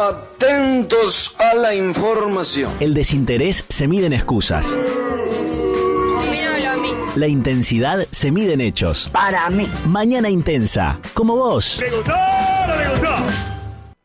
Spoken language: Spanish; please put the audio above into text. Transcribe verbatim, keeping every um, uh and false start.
Atentos a la información. El desinterés se mide en excusas. La intensidad se mide en hechos. Para mí. Mañana intensa, como vos. ¿Le gustó o no le gustó?